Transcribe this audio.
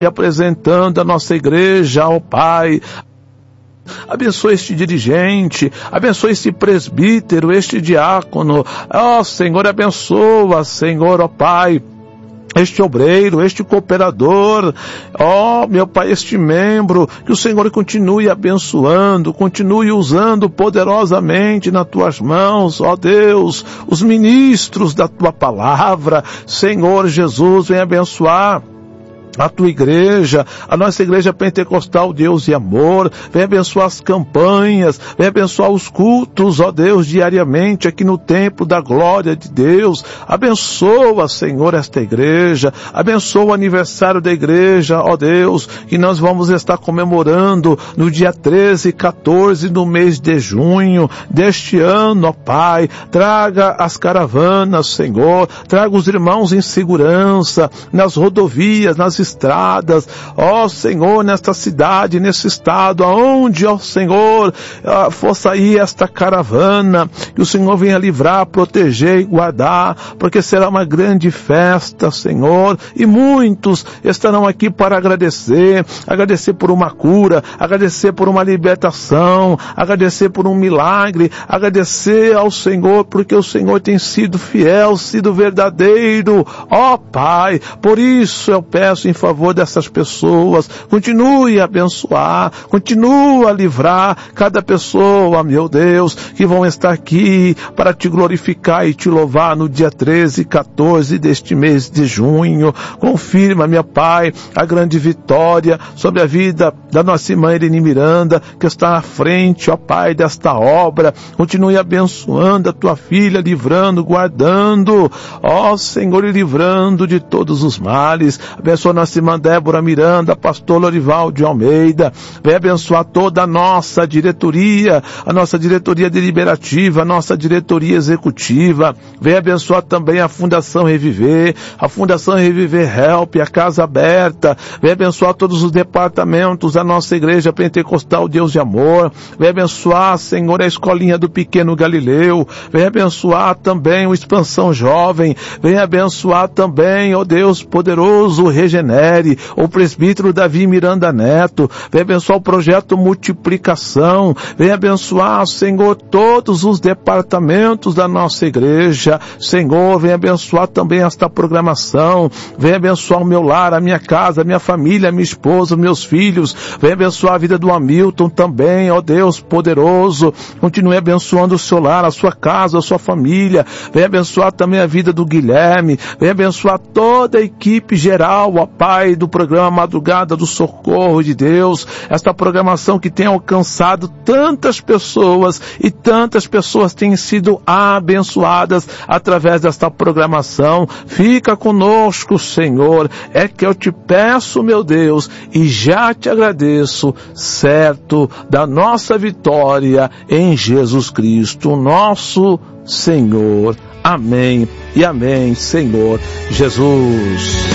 apresentando a nossa igreja, ó Pai. Abençoa este dirigente, abençoa este presbítero, este diácono. Ó Senhor, abençoa, Senhor, ó Pai, este obreiro, este cooperador, ó meu Pai, este membro, que o Senhor continue abençoando, continue usando poderosamente nas tuas mãos, ó Deus, os ministros da tua palavra. Senhor Jesus, vem abençoar a tua igreja, a nossa igreja pentecostal, Deus e amor. Vem abençoar as campanhas, vem abençoar os cultos, ó Deus, diariamente aqui no templo da glória de Deus. Abençoa, Senhor, esta igreja, abençoa o aniversário da igreja, ó Deus, que nós vamos estar comemorando no dia 13 e 14 do mês de junho deste ano, ó Pai. Traga as caravanas, Senhor, traga os irmãos em segurança, nas rodovias, nas estradas, ó Senhor, nesta cidade, nesse estado, aonde, ó Senhor, for sair esta caravana, que o Senhor venha livrar, proteger e guardar, porque será uma grande festa, Senhor, e muitos estarão aqui para agradecer por uma cura, agradecer por uma libertação, agradecer por um milagre, agradecer ao Senhor, porque o Senhor tem sido fiel, sido verdadeiro, ó Pai. Por isso eu peço em favor dessas pessoas, continue a abençoar, continue a livrar cada pessoa, meu Deus, que vão estar aqui para te glorificar e te louvar no dia 13 e 14 deste mês de junho. Confirma, meu Pai, a grande vitória sobre a vida da nossa irmã Irene Miranda, que está à frente, ó Pai, desta obra. Continue abençoando a tua filha, livrando, guardando, ó Senhor, e livrando de todos os males. Abençoa nossa irmã Débora Miranda, pastor Lorival de Almeida. Vem abençoar toda a nossa diretoria, a nossa diretoria deliberativa, a nossa diretoria executiva. Vem abençoar também a Fundação Reviver, a Fundação Reviver Help, a Casa Aberta. Vem abençoar todos os departamentos da nossa igreja pentecostal Deus de Amor. Vem abençoar, Senhor, a escolinha do Pequeno Galileu. Vem abençoar também o Expansão Jovem. Vem abençoar também, ó Deus poderoso, Regenere, o presbítero Davi Miranda Neto. Vem abençoar o projeto Multiplicação. Vem abençoar, Senhor, todos os departamentos da nossa igreja. Senhor, vem abençoar também esta programação. Vem abençoar o meu lar, a minha casa, a minha família, a minha esposa, meus filhos. Vem abençoar a vida do Hamilton também, ó Deus poderoso. Continue abençoando o seu lar, a sua casa, a sua família. Vem abençoar também a vida do Guilherme. Vem abençoar toda a equipe geral, ó Pai, do programa Madrugada do Socorro de Deus, esta programação que tem alcançado tantas pessoas e tantas pessoas têm sido abençoadas através desta programação. Fica conosco, Senhor, é que eu te peço, meu Deus, e já te agradeço, certo da nossa vitória em Jesus Cristo, nosso Senhor. Amém e amém, Senhor Jesus.